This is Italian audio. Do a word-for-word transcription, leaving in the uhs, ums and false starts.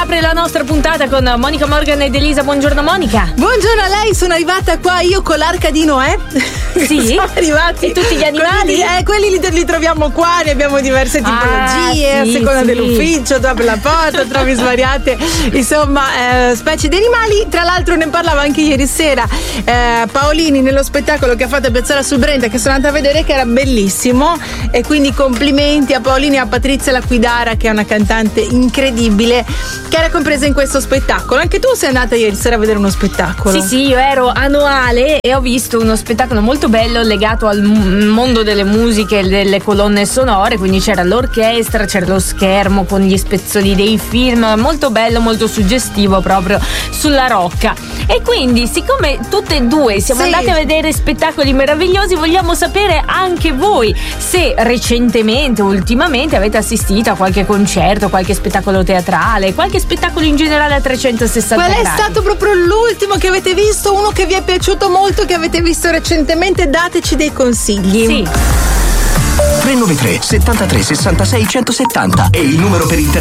apre la nostra puntata con Monica Morgan ed Elisa. Buongiorno Monica. Buongiorno a lei, sono arrivata qua io con l'arca di Noè. Sì? Sono arrivati. E tutti gli animali? Quelli, eh, quelli li, li troviamo qua, ne abbiamo diverse tipologie, ah, sì, a seconda sì. dell'ufficio, tu apri la porta, trovi svariate insomma eh, specie di animali. Tra l'altro ne parlava anche ieri sera eh, Paolini nello spettacolo che ha fatto a Piazzola sul Brenta, che sono andata a vedere, che era bellissimo, e quindi complimenti a Paolini e a Patrizia Laquidara, che è una cantante incredibile, che era compresa in questo spettacolo. Anche tu sei andata ieri sera a vedere uno spettacolo? Sì, sì, io ero a Noale e ho visto uno spettacolo molto bello legato al mondo delle musiche e delle colonne sonore, quindi c'era l'orchestra, c'era lo schermo con gli spezzoni dei film, molto bello, molto suggestivo proprio sulla rocca. E quindi, siccome tutte e due siamo sì. andate a vedere spettacoli meravigliosi, vogliamo sapere anche voi se recentemente o ultimamente avete assistito a qualche concerto, qualche spettacolo teatrale, qualche spettacolo in generale a trecentosessanta Qual è gradi. stato proprio l'ultimo che avete visto, uno che vi è piaciuto molto, che avete visto recentemente? Dateci dei consigli. Sì. tre nove tre settantatré sessantasei centosettanta è il numero per internet.